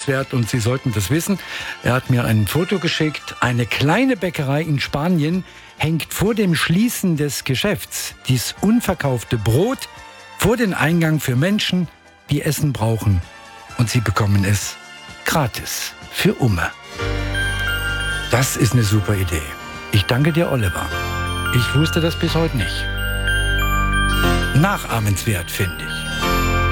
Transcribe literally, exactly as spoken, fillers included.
nachahmenswert und Sie sollten das wissen. Er hat mir ein Foto geschickt. Eine kleine Bäckerei in Spanien hängt vor dem Schließen des Geschäfts dies unverkaufte Brot vor den Eingang für Menschen, die Essen brauchen. Und sie bekommen es gratis für Umme. Das ist eine super Idee. Ich danke dir, Oliver. Ich wusste das bis heute nicht. Nachahmenswert, finde ich.